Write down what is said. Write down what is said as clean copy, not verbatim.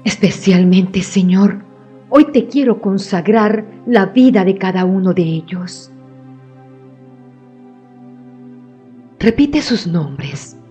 Especialmente, Señor, hoy te quiero consagrar la vida de cada uno de ellos. Repite sus nombres.